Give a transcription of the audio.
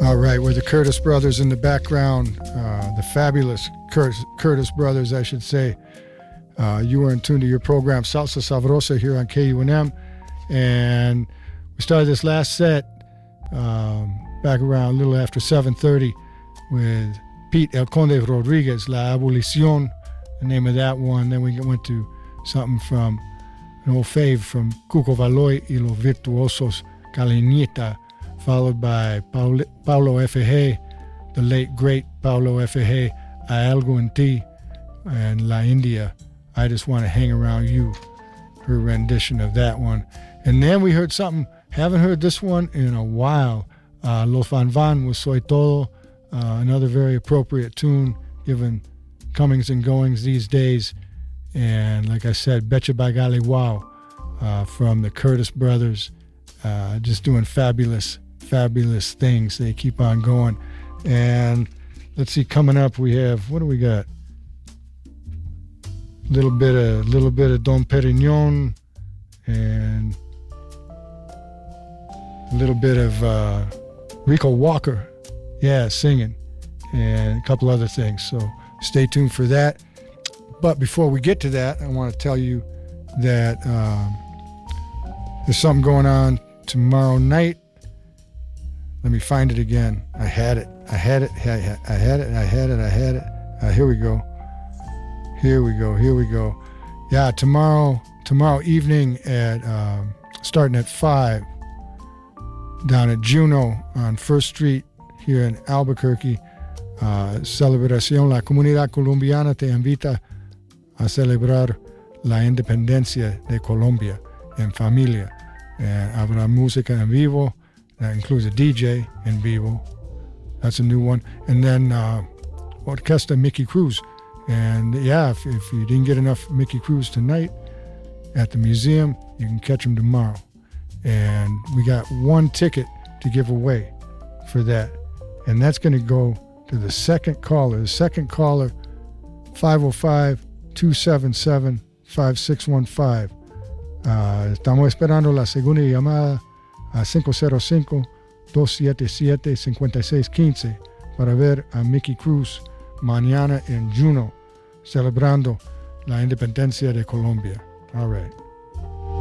All right, we're the Curtis Brothers in the background, the fabulous Curtis Brothers, I should say. You are in tune to your program, Salsa Sabrosa, here on KUNM. And we started this last set back around a little after 7:30 with Pete El Conde Rodriguez, La Abolición, the name of that one. Then we went to something from an old fave from Cuco Valoy y los Virtuosos, Calinita, followed by Paulo F.G., the late, great Paulo F.G., Hay Algo en Ti, and La India, I Just Want to Hang Around You, her rendition of that one. And then we heard something, haven't heard this one in a while, Los Van Van with Soy Todo, another very appropriate tune given comings and goings these days. And like I said, Betcha Bagali Wow from the Curtis Brothers, just doing fabulous things. They keep on going. And let's see, coming up we have, what do we got? Little bit of Dom Perignon and a little bit of Rico Walker, singing, and a couple other things. So stay tuned for that. But before we get to that, I want to tell you that there's something going on tomorrow night. Let me find it again. I had it. Here we go. Yeah, tomorrow evening at starting at 5 down at Juno on 1st Street here in Albuquerque. Celebración. La comunidad colombiana te invita a celebrar la independencia de Colombia en familia. Habrá música en vivo. That includes a DJ in vivo. That's a new one. And then Orquesta Mickey Cruz. And if you didn't get enough Mickey Cruz tonight at the museum, you can catch him tomorrow. And we got one ticket to give away for that. And that's going to go to the second caller. The second caller, 505-277-5615. Estamos esperando la segunda llamada a 505-277-5615 para ver a Mickey Cruz mañana en Juno, celebrando la independencia de Colombia. All right.